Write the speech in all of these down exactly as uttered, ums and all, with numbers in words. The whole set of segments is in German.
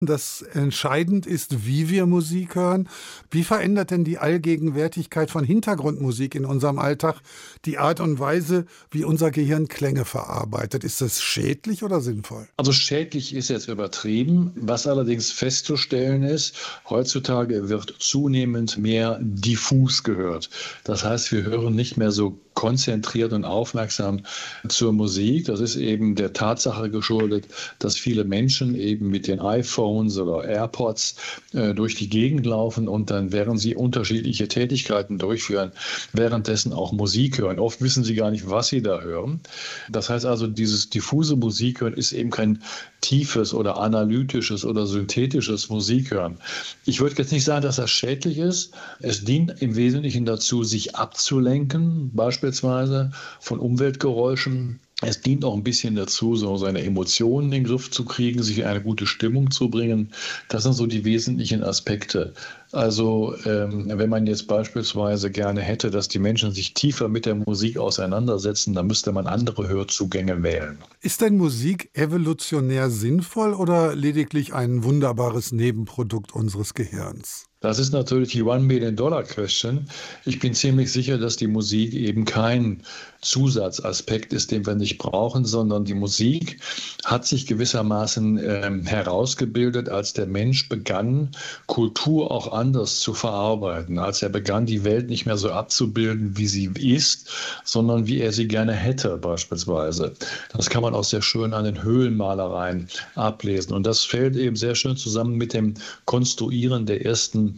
dass entscheidend ist, wie wir Musik hören. Wie verändert denn die Allgegenwärtigkeit von Hintergrundmusik in unserem Alltag die Art und Weise, wie unser Gehirn Klänge verarbeitet? Ist das schädlich oder sinnvoll? Also schädlich ist jetzt übertrieben. Was allerdings festzustellen ist, heutzutage wird zunehmend mehr diffus gehört. Das heißt, wir hören nicht mehr so konzentriert und aufmerksam zur Musik. Das ist eben der Tatsache geschuldet, dass viele Menschen eben mit den iPhones oder AirPods äh, durch die Gegend laufen und dann, während sie unterschiedliche Tätigkeiten durchführen, währenddessen auch Musik hören. Oft wissen sie gar nicht, was sie da hören. Das heißt also, dieses diffuse Musikhören ist eben kein tiefes oder analytisches oder synthetisches Musikhören. Ich würde jetzt nicht sagen, dass das schädlich ist. Es dient im Wesentlichen dazu, sich abzulenken, beispielsweise von Umweltgeräuschen. Es dient auch ein bisschen dazu, so seine Emotionen in den Griff zu kriegen, sich in eine gute Stimmung zu bringen. Das sind so die wesentlichen Aspekte. Also ähm, wenn man jetzt beispielsweise gerne hätte, dass die Menschen sich tiefer mit der Musik auseinandersetzen, dann müsste man andere Hörzugänge wählen. Ist denn Musik evolutionär sinnvoll oder lediglich ein wunderbares Nebenprodukt unseres Gehirns? Das ist natürlich die One-Million-Dollar-Question. Ich bin ziemlich sicher, dass die Musik eben kein Zusatzaspekt ist, den wir nicht brauchen, sondern die Musik hat sich gewissermaßen ähm, herausgebildet, als der Mensch begann, Kultur auch anders zu verarbeiten, als er begann, die Welt nicht mehr so abzubilden, wie sie ist, sondern wie er sie gerne hätte beispielsweise. Das kann man auch sehr schön an den Höhlenmalereien ablesen. Und das fällt eben sehr schön zusammen mit dem Konstruieren der ersten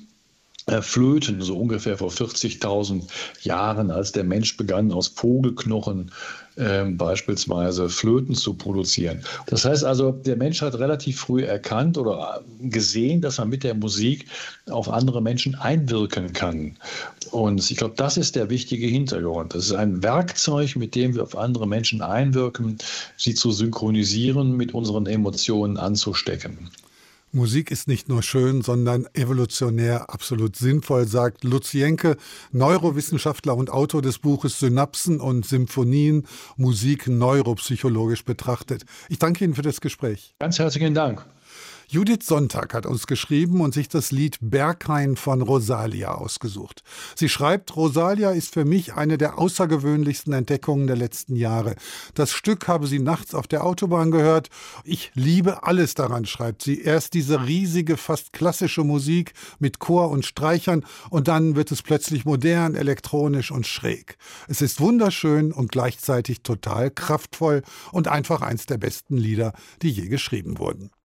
Flöten, so ungefähr vor vierzigtausend Jahren, als der Mensch begann, aus Vogelknochen äh, beispielsweise Flöten zu produzieren. Das heißt also, der Mensch hat relativ früh erkannt oder gesehen, dass man mit der Musik auf andere Menschen einwirken kann. Und ich glaube, das ist der wichtige Hintergrund. Das ist ein Werkzeug, mit dem wir auf andere Menschen einwirken, sie zu synchronisieren, mit unseren Emotionen anzustecken. Musik ist nicht nur schön, sondern evolutionär absolut sinnvoll, sagt Lutz Jenke, Neurowissenschaftler und Autor des Buches Synapsen und Symphonien, Musik neuropsychologisch betrachtet. Ich danke Ihnen für das Gespräch. Ganz herzlichen Dank. Judith Sonntag hat uns geschrieben und sich das Lied Berghain von Rosalia ausgesucht. Sie schreibt, Rosalia ist für mich eine der außergewöhnlichsten Entdeckungen der letzten Jahre. Das Stück habe sie nachts auf der Autobahn gehört. Ich liebe alles daran, schreibt sie. Erst diese riesige, fast klassische Musik mit Chor und Streichern und dann wird es plötzlich modern, elektronisch und schräg. Es ist wunderschön und gleichzeitig total kraftvoll und einfach eins der besten Lieder, die je geschrieben wurden.